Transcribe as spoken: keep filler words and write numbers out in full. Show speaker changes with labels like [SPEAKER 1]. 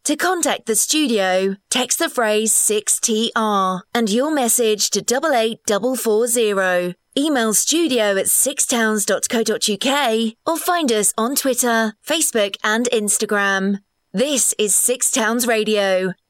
[SPEAKER 1] To contact the studio, text the phrase six T R and your message to double eight four four zero. Email studio at sixtowns dot co dot uk or find us on Twitter, Facebook and Instagram. This is Six Towns Radio,